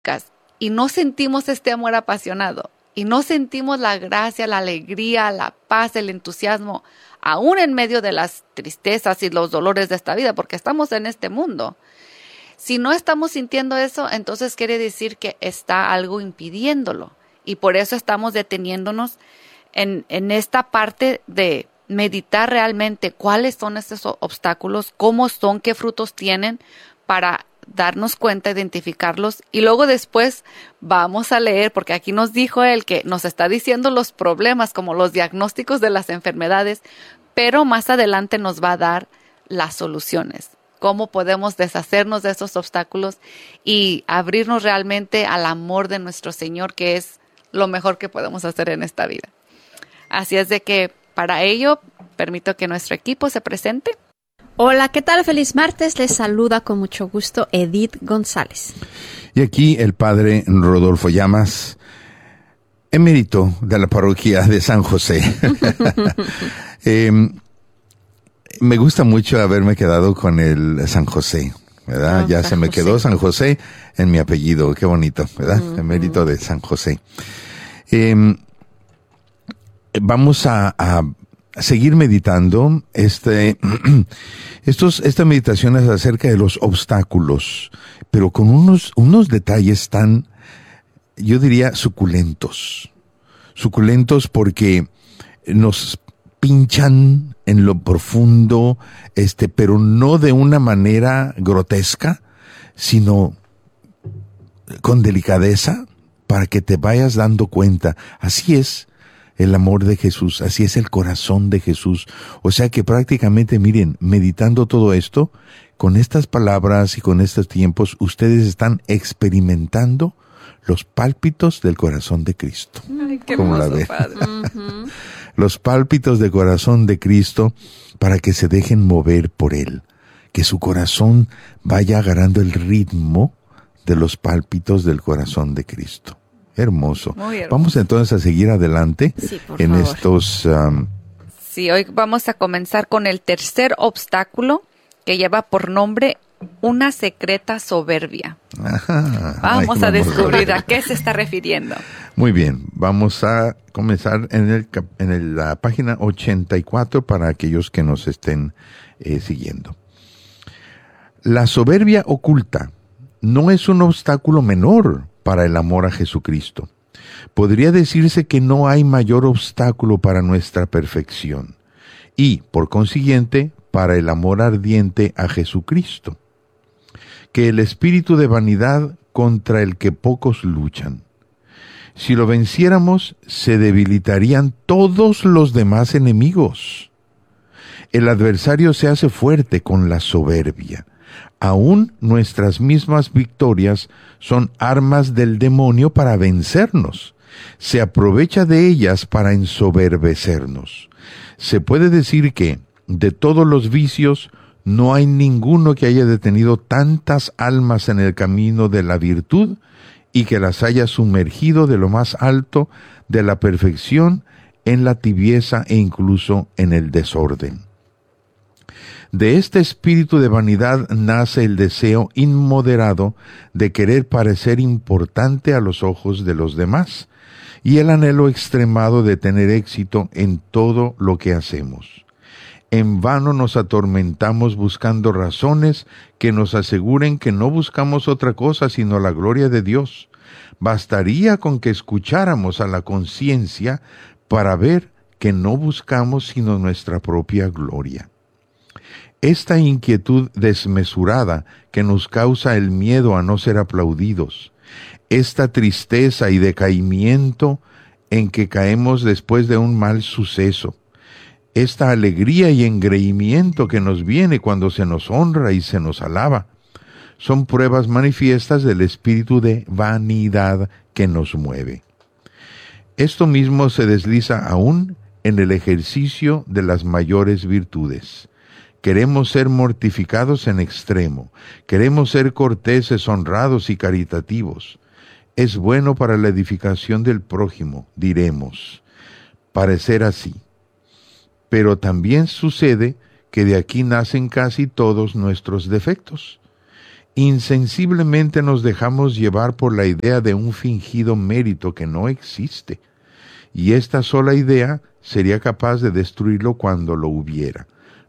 y no sentimos este amor apasionado, y no sentimos la gracia, la alegría, la paz, el entusiasmo, aún en medio de las tristezas y los dolores de esta vida, porque estamos en este mundo. Si no estamos sintiendo eso, entonces quiere decir que está algo impidiéndolo. Y por eso estamos deteniéndonos en esta parte de meditar realmente cuáles son estos obstáculos, cómo son, qué frutos tienen, para darnos cuenta, identificarlos, y luego después vamos a leer, porque aquí nos dijo él que nos está diciendo los problemas como los diagnósticos de las enfermedades, pero más adelante nos va a dar las soluciones, cómo podemos deshacernos de esos obstáculos y abrirnos realmente al amor de nuestro Señor, que es lo mejor que podemos hacer en esta vida. Así es de que para ello permito que nuestro equipo se presente. Hola, ¿qué tal? Feliz martes. Les saluda con mucho gusto Edith González. Y aquí el padre Rodolfo Llamas, emérito de la parroquia de San José. Me gusta mucho haberme quedado con el San José, ¿verdad? Ya se me quedó San José en mi apellido. Qué bonito, ¿verdad? Emérito de San José. Vamos a seguir meditando esta meditación es acerca de los obstáculos, pero con unos detalles tan, yo diría, suculentos porque nos pinchan en lo profundo, pero no de una manera grotesca, sino con delicadeza, para que te vayas dando cuenta. Así es el amor de Jesús, así es el corazón de Jesús. O sea que prácticamente, miren, meditando todo esto, con estas palabras y con estos tiempos, ustedes están experimentando los pálpitos del corazón de Cristo. Ay, qué hermoso, Padre. Los pálpitos del corazón de Cristo, para que se dejen mover por Él. Que su corazón vaya agarrando el ritmo de los pálpitos del corazón de Cristo. Hermoso. Muy hermoso. Vamos entonces a seguir adelante en favor. estos... Sí, hoy vamos a comenzar con el tercer obstáculo, que lleva por nombre una secreta soberbia. Vamos a descubrir a qué se está refiriendo. Muy bien, vamos a comenzar en la página 84 para aquellos que nos estén siguiendo. La soberbia oculta no es un obstáculo menor para el amor a Jesucristo. Podría decirse que no hay mayor obstáculo para nuestra perfección y, por consiguiente, para el amor ardiente a Jesucristo, que el espíritu de vanidad contra el que pocos luchan. Si lo venciéramos, se debilitarían todos los demás enemigos. El adversario se hace fuerte con la soberbia. Aún nuestras mismas victorias son armas del demonio para vencernos. Se aprovecha de ellas para ensoberbecernos. Se puede decir que, de todos los vicios, no hay ninguno que haya detenido tantas almas en el camino de la virtud y que las haya sumergido de lo más alto de la perfección en la tibieza e incluso en el desorden. De este espíritu de vanidad nace el deseo inmoderado de querer parecer importante a los ojos de los demás y el anhelo extremado de tener éxito en todo lo que hacemos. En vano nos atormentamos buscando razones que nos aseguren que no buscamos otra cosa sino la gloria de Dios. Bastaría con que escucháramos a la conciencia para ver que no buscamos sino nuestra propia gloria. Esta inquietud desmesurada que nos causa el miedo a no ser aplaudidos, esta tristeza y decaimiento en que caemos después de un mal suceso, esta alegría y engreimiento que nos viene cuando se nos honra y se nos alaba, son pruebas manifiestas del espíritu de vanidad que nos mueve. Esto mismo se desliza aún en el ejercicio de las mayores virtudes. Queremos ser mortificados en extremo, queremos ser corteses, honrados y caritativos. Es bueno para la edificación del prójimo, diremos, parecer así. Pero también sucede que de aquí nacen casi todos nuestros defectos. insensiblemente nos dejamos llevar por la idea de un fingido mérito que no existe, y esta sola idea sería capaz de destruirlo cuando lo hubiera.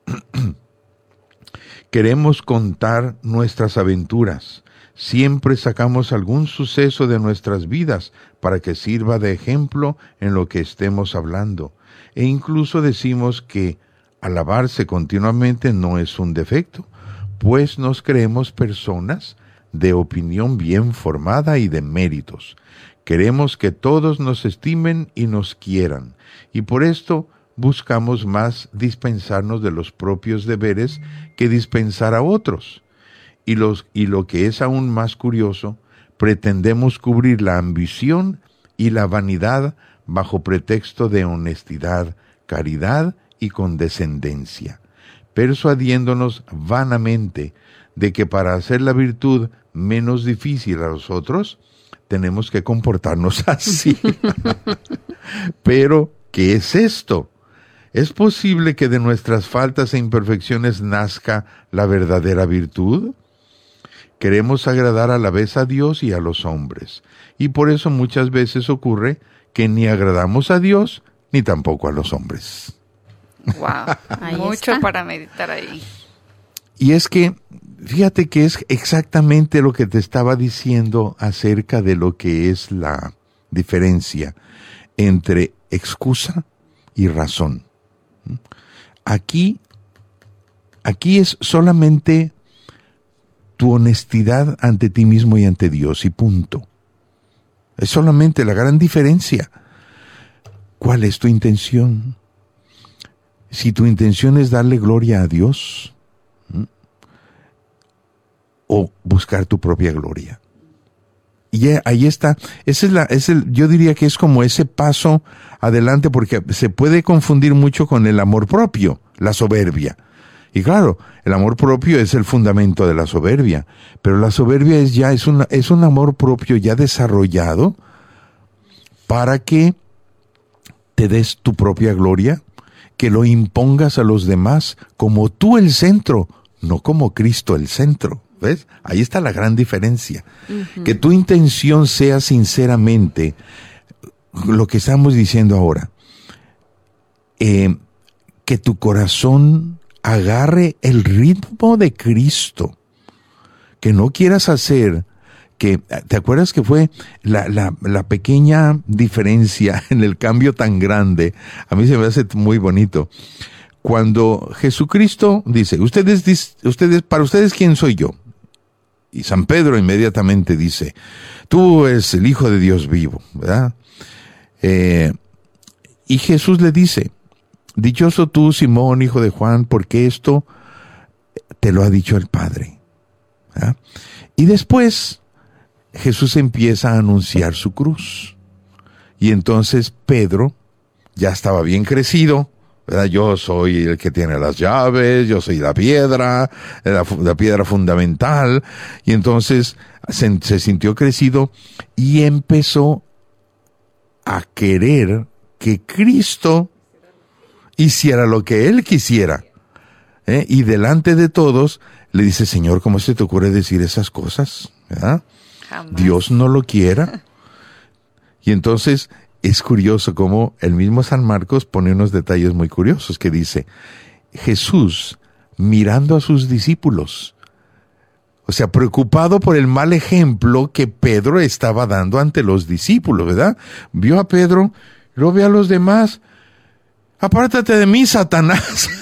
Queremos contar nuestras aventuras. Siempre sacamos algún suceso de nuestras vidas para que sirva de ejemplo en lo que estemos hablando. E incluso decimos que alabarse continuamente no es un defecto, pues nos creemos personas de opinión bien formada y de méritos. Queremos que todos nos estimen y nos quieran, y por esto buscamos más dispensarnos de los propios deberes que dispensar a otros. Y lo que es aún más curioso, pretendemos cubrir la ambición y la vanidad bajo pretexto de honestidad, caridad y condescendencia, persuadiéndonos vanamente de que para hacer la virtud menos difícil a los otros, tenemos que comportarnos así. Pero, ¿qué es esto? ¿Es posible que de nuestras faltas e imperfecciones nazca la verdadera virtud? Queremos agradar a la vez a Dios y a los hombres, y por eso muchas veces ocurre que ni agradamos a Dios ni tampoco a los hombres. Wow, mucho para meditar ahí. Y es que, fíjate que es exactamente lo que te estaba diciendo acerca de lo que es la diferencia entre excusa y razón. Aquí es solamente tu honestidad ante ti mismo y ante Dios, y punto. Es solamente la gran diferencia. ¿Cuál es tu intención? Si tu intención es darle gloria a Dios, o buscar tu propia gloria. Y ahí está, yo diría que es como ese paso adelante, porque se puede confundir mucho con el amor propio, la soberbia. Y claro, el amor propio es el fundamento de la soberbia, pero la soberbia es un amor propio ya desarrollado para que te des tu propia gloria, que lo impongas a los demás como tú el centro, no como Cristo el centro. ¿Ves? Ahí está la gran diferencia. Uh-huh. Que tu intención sea sinceramente lo que estamos diciendo ahora. Que tu corazón agarre el ritmo de Cristo. Que no quieras hacer ¿te acuerdas que fue la pequeña diferencia en el cambio tan grande? A mí se me hace muy bonito. Cuando Jesucristo dice, para ustedes, ¿quién soy yo? Y San Pedro inmediatamente dice, tú eres el Hijo de Dios vivo, ¿verdad? Y Jesús le dice, dichoso tú, Simón, hijo de Juan, porque esto te lo ha dicho el Padre, ¿verdad? Y después Jesús empieza a anunciar su cruz. Y entonces Pedro ya estaba bien crecido, ¿verdad? Yo soy el que tiene las llaves, yo soy la piedra fundamental. Y entonces se sintió crecido y empezó a querer que Cristo hiciera lo que él quisiera. Y delante de todos le dice, Señor, ¿cómo se te ocurre decir esas cosas? ¿Verdad? Jamás. Dios no lo quiera. Y entonces es curioso cómo el mismo San Marcos pone unos detalles muy curiosos, que dice, Jesús mirando a sus discípulos, o sea, preocupado por el mal ejemplo que Pedro estaba dando ante los discípulos, ¿verdad? Vio a Pedro, luego ve a los demás, apártate de mí, Satanás.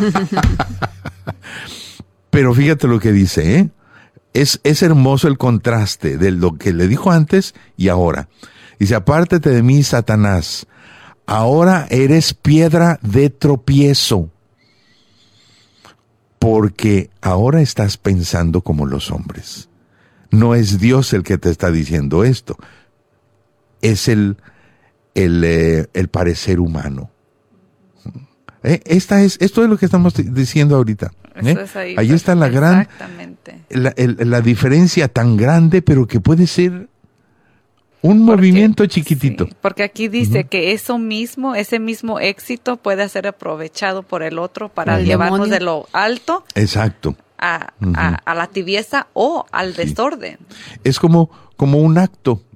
Pero fíjate lo que dice, ¿eh? Es hermoso el contraste de lo que le dijo antes y ahora. Dice, apártate de mí, Satanás. Ahora eres piedra de tropiezo. Porque ahora estás pensando como los hombres. No es Dios el que te está diciendo esto. Es el parecer humano. Esto es lo que estamos diciendo ahorita. Ahí está la gran, la diferencia tan grande, pero que puede ser un movimiento chiquitito. Sí, porque aquí dice que ese mismo éxito puede ser aprovechado por el otro para llevarnos de lo alto. Exacto. a la tibieza o al desorden. Es como un acto